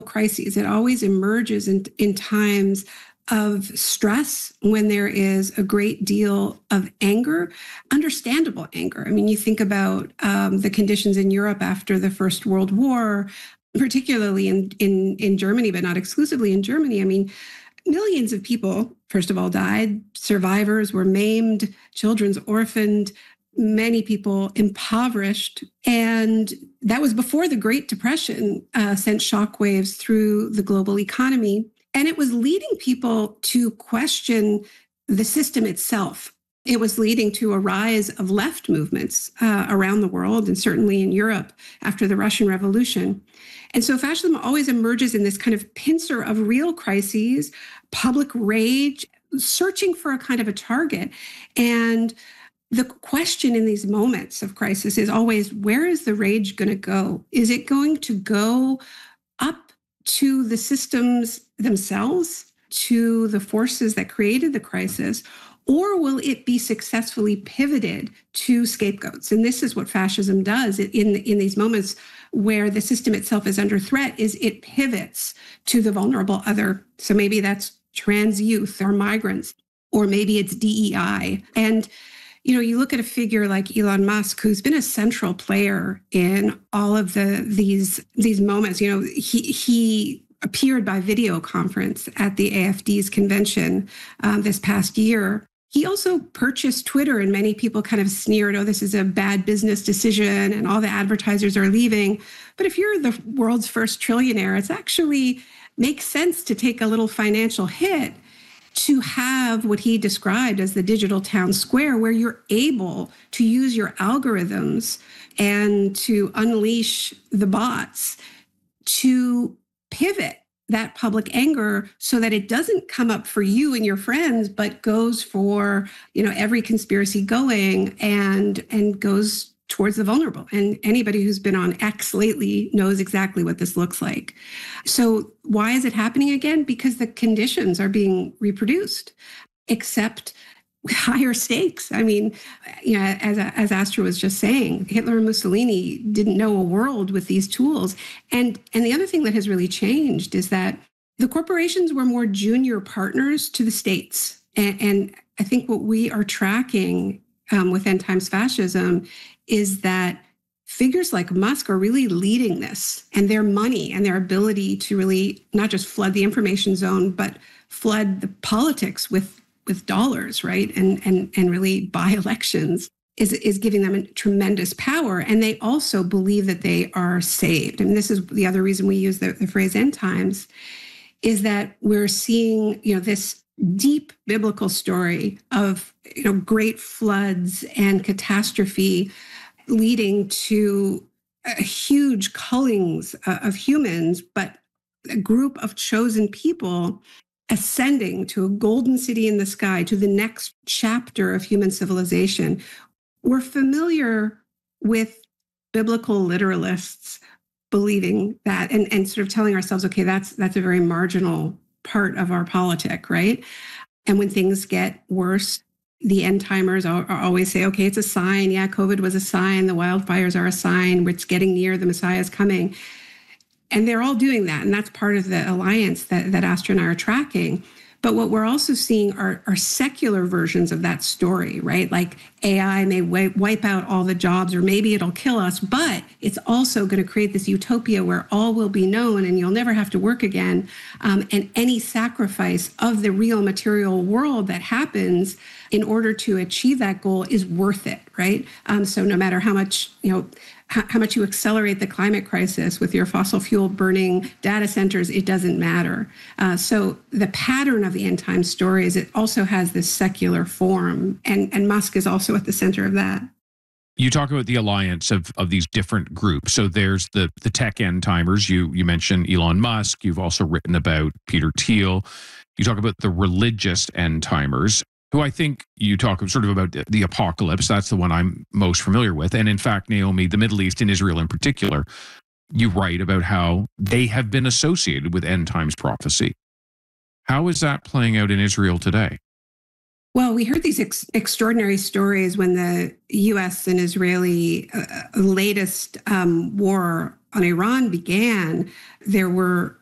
crises. It always emerges in times of stress, when there is a great deal of anger, understandable anger. I mean, you think about the conditions in Europe after the First World War, particularly in Germany, but not exclusively in Germany. I mean, millions of people, first of all, died. Survivors were maimed, children's orphaned, many people impoverished. And that was before the Great Depression sent shockwaves through the global economy. And it was leading people to question the system itself. It was leading to a rise of left movements around the world, and certainly in Europe after the Russian Revolution. And so fascism always emerges in this kind of pincer of real crises, public rage, searching for a kind of a target. And the question in these moments of crisis is always, where is the rage going to go? Is it going to go up to the systems themselves, to the forces that created the crisis, or will it be successfully pivoted to scapegoats? And this is what fascism does in these moments where the system itself is under threat, is it pivots to the vulnerable other. So maybe that's trans youth or migrants, or maybe it's DEI. And you look at a figure like Elon Musk, who's been a central player in all of these moments. He appeared by video conference at the AFD's convention this past year. He also purchased Twitter, and many people kind of sneered, oh, this is a bad business decision and all the advertisers are leaving. But if you're the world's first trillionaire, it's actually makes sense to take a little financial hit to have what he described as the digital town square, where you're able to use your algorithms and to unleash the bots to pivot that public anger so that it doesn't come up for you and your friends, but goes for, every conspiracy going and goes towards the vulnerable. And anybody who's been on X lately knows exactly what this looks like. So why is it happening again? Because the conditions are being reproduced, except higher stakes. I mean, as Astra was just saying, Hitler and Mussolini didn't know a world with these tools. And the other thing that has really changed is that the corporations were more junior partners to the states. And I think what we are tracking with End Times Fascism is that figures like Musk are really leading this, and their money and their ability to really not just flood the information zone, but flood the politics with dollars, right? And really buy elections is giving them a tremendous power. And they also believe that they are saved. And this is the other reason we use the phrase end times, is that we're seeing, this deep biblical story of, great floods and catastrophe leading to huge cullings of humans, but a group of chosen people ascending to a golden city in the sky, to the next chapter of human civilization. We're familiar with biblical literalists believing that and sort of telling ourselves, okay, that's a very marginal part of our politic, right? And when things get worse, the end timers are always say, okay, it's a sign. Yeah, COVID was a sign. The wildfires are a sign. It's getting near. The Messiah is coming. And they're all doing that. And that's part of the alliance that Astra and I are tracking. But what we're also seeing are secular versions of that story, right? Like AI may wipe out all the jobs, or maybe it'll kill us, but it's also going to create this utopia where all will be known and you'll never have to work again. And any sacrifice of the real material world that happens in order to achieve that goal is worth it, right? So no matter how much, how much you accelerate the climate crisis with your fossil fuel burning data centers, it doesn't matter. So the pattern of the end time story is it also has this secular form, and Musk is also at the center of that. You talk about the alliance of these different groups. So there's the tech end timers. You mentioned Elon Musk. You've also written about Peter Thiel. You talk about the religious end timers, who I think you talk sort of about the apocalypse. That's the one I'm most familiar with. And in fact, Naomi, the Middle East and Israel in particular, you write about how they have been associated with end times prophecy. How is that playing out in Israel today? Well, we heard these extraordinary stories when the U.S. and Israeli latest war on Iran began. There were